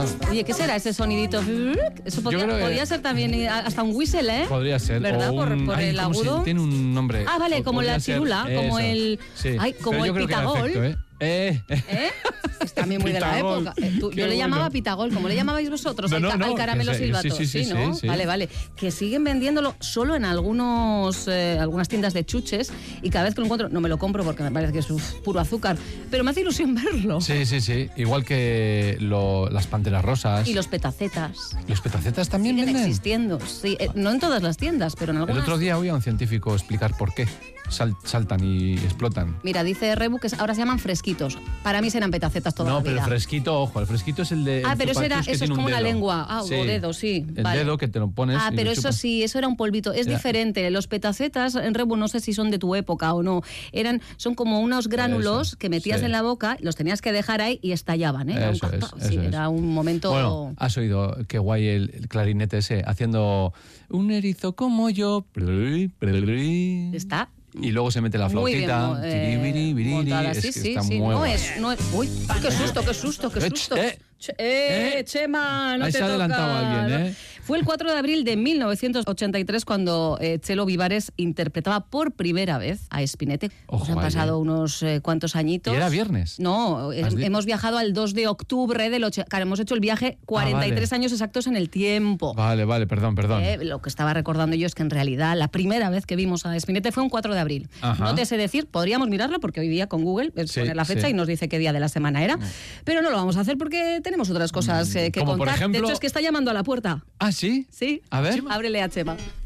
Oye, ¿qué será ese sonidito? Eso podría ser también hasta un whistle, ¿eh? Podría ser. ¿Verdad? Por el agudo. Tiene un nombre. Ah, vale, como la chirula, como el... Sí. Ay, como el pitagol. Es también muy de la época. Yo le llamaba pitagol. ¿Cómo le llamabais vosotros al caramelo silbato? Sí, ¿no? Sí. Vale. Que siguen vendiéndolo solo en algunas tiendas de chuches, y cada vez que lo encuentro, no me lo compro porque me parece que es puro azúcar, pero me hace ilusión verlo. Sí. Igual que las panteras rosas. Y los petacetas. ¿Los petacetas también siguen venden? existiendo, sí. No en todas las tiendas, pero en algunas. El otro día oí a un científico explicar por qué saltan y explotan. Mira, dice Rebu que ahora se llaman fresquitos. Para mí serán petacetas toda la vida. No, pero el fresquito, ojo, el fresquito es el de... pero eso es como una lengua. O dedo, sí. El dedo que te lo pones. Pero eso sí, eso era un polvito. Es diferente. Los petacetas, en Rebu, no sé si son de tu época o no. Son como unos gránulos que metías en la boca, los tenías que dejar ahí y estallaban, ¿eh? Era un momento... Bueno, has oído qué guay el clarinete ese, haciendo un erizo como yo. Está... Y luego se mete la flautita. Montada, sí. No es... Uy, qué susto. Chema, no ahí te se ha adelantado alguien, ¿eh? Fue el 4 de abril de 1983 cuando Chelo Vivares interpretaba por primera vez a Spinetta. Han pasado unos cuantos añitos. ¿Y era viernes? No, hemos viajado al 2 de octubre del 80. Claro, hemos hecho el viaje 43 años exactos en el tiempo. Vale, perdón. Lo que estaba recordando yo es que en realidad la primera vez que vimos a Spinetta fue un 4 de abril. Ajá. No te sé decir, podríamos mirarlo porque hoy día con Google poner la fecha y nos dice qué día de la semana era. Pero no lo vamos a hacer porque tenemos otras cosas que como contar. Por ejemplo... De hecho, es que está llamando a la puerta. ¿Ah, sí? Sí. A ver. Ábrele a Chema.